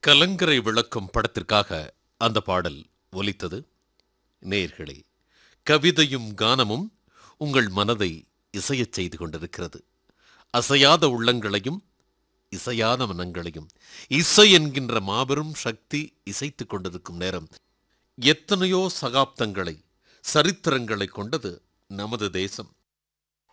கலங்கரை விளக்கும் படத்திற்காக அந்த பாடல் ஒலித்தது. நேயர்களே, கவிதையும் கானமும் உங்கள் மனதை இசையச் செய்து கொண்டிருக்கிறது. அசையாத உள்ளங்களையும் இசையாத மனங்களையும் இசை என்கின்ற மாபெரும் சக்தி இசைத்துக் கொண்டிருக்கும் நேரம். எத்தனையோ சகாப்தங்களை சரித்திரங்களை கொண்டது நமது தேசம்.